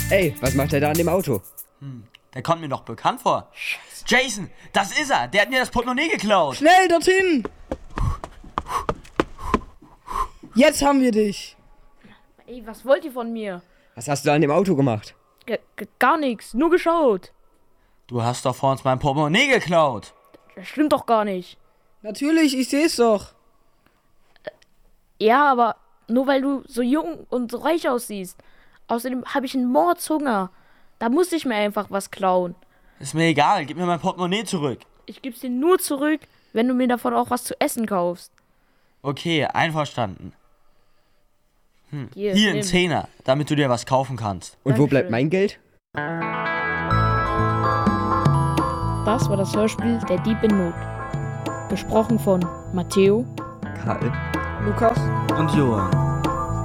Ey, was macht er da an dem Auto? Der kommt mir doch bekannt vor. Jason, das ist er. Der hat mir das Portemonnaie geklaut. Schnell dorthin! Jetzt haben wir dich. Ey, was wollt ihr von mir? Was hast du da an dem Auto gemacht? Gar nichts, nur geschaut. Du hast doch vor uns mein Portemonnaie geklaut. Das stimmt doch gar nicht. Natürlich, ich seh's doch. Ja, aber nur weil du so jung und so reich aussiehst. Außerdem habe ich einen Mordshunger. Da muss ich mir einfach was klauen. Ist mir egal, gib mir mein Portemonnaie zurück. Ich geb's dir nur zurück, wenn du mir davon auch was zu essen kaufst. Okay, einverstanden. Hier nimm. ein Zehner, damit du dir was kaufen kannst. Und wo Dankeschön. bleibt mein Geld? Das war das Hörspiel Der Dieb in Not. Gesprochen von Matteo, Karl. Lukas? Und Johann.